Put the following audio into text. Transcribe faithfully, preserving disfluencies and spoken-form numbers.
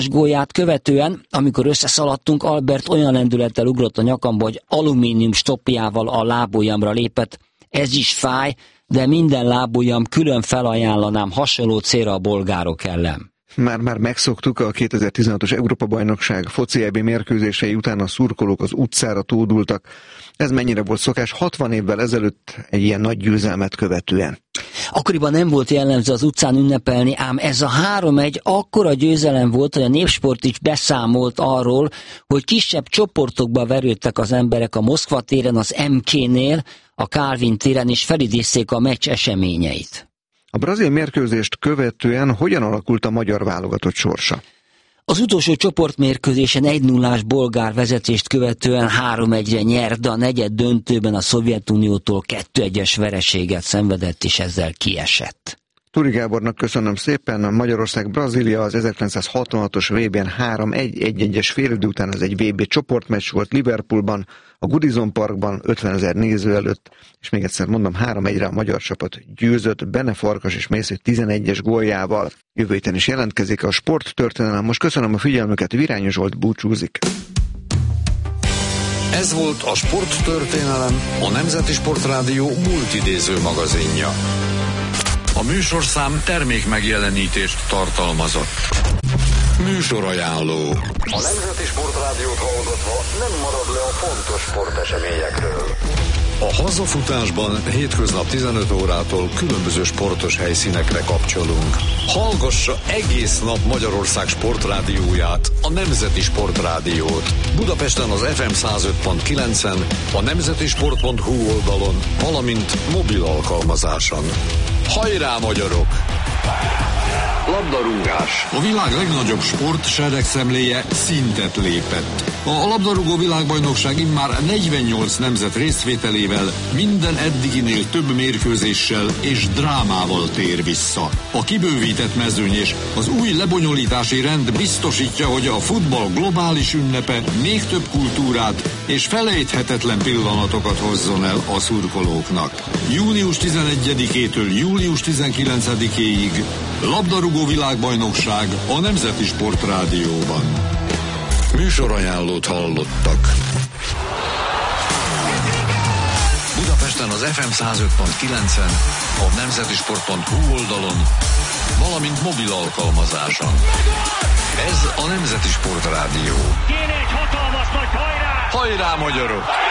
gólját követően, amikor összeszaladtunk, Albert olyan lendülettel ugrott a nyakamba, hogy alumínium stoppjával a lábujjamra lépett. Ez is fáj, de minden lábujjam külön felajánlanám hasonló célra a bolgárok ellen. Már-már megszoktuk a kétezer-tizenhatos Európa-bajnokság foci é bé mérkőzései után a szurkolók az utcára tódultak. Ez mennyire volt szokás hatvan évvel ezelőtt egy ilyen nagy győzelmet követően? Akkoriban nem volt jellemző az utcán ünnepelni, ám ez a három egy akkora győzelem volt, hogy a Népsport is beszámolt arról, hogy kisebb csoportokba verődtek az emberek a Moszkva téren, az em ké-nél, a Kálvin téren, és felidézték a meccs eseményeit. A brazil mérkőzést követően hogyan alakult a magyar válogatott sorsa? Az utolsó csoportmérkőzésen egy nullás bolgár vezetést követően három egyre nyert, de a negyed döntőben a Szovjetuniótól kettő egyes vereséget szenvedett, és ezzel kiesett. Turi Gábornak köszönöm szépen. Magyarország-Brazília az ezerkilencszázhatvanhatos vé bén három egy egy-egyes félidő után, ez egy vé bé csoportmeccs volt Liverpoolban, a Goodison Parkban ötvenezer néző előtt, és még egyszer mondom, három egyre a magyar csapat győzött Bene Farkas és Mésző tizenegyes góljával. Jövő héten is jelentkezik a sporttörténelem. Most köszönöm a figyelmüket, Virányi Zsolt búcsúzik. Ez volt a Sporttörténelem, a Nemzeti Sportrádió multidéző magazinja. A műsorszám termék megjelenítést tartalmazott. Műsorajánló. A Nemzeti Sportrádiót hallgatva nem marad le a fontos sporteseményekről. A hazafutásban hétköznap tizenöt órától különböző sportos helyszínekre kapcsolunk. Hallgassa egész nap Magyarország sportrádióját, a Nemzeti Sportrádiót. Budapesten az ef em száz öt pont kilencen, a nemzetisport pont hú oldalon, valamint mobil alkalmazáson. Hajrá, magyarok! Labdarúgás. A világ legnagyobb sport seregszemléje szintet lépett. A labdarúgó világbajnokság immár negyvennyolc nemzet részvételével, minden eddiginél több mérkőzéssel és drámával tér vissza. A kibővített mezőny és az új lebonyolítási rend biztosítja, hogy a futball globális ünnepe még több kultúrát és felejthetetlen pillanatokat hozzon el a szurkolóknak. június tizenegyedikétől július tizenkilencedikéig labdarúgó világbajnokság a Nemzeti Sportrádióban. Műsorajánlót hallottak. Budapesten az ef em száz öt pont kilencen, a nemzetisport pont hú oldalon, valamint mobil alkalmazáson. Ez a Nemzeti Sportrádió. Kéne egy hatalmas nagy hajrá! Hajrá, magyarok!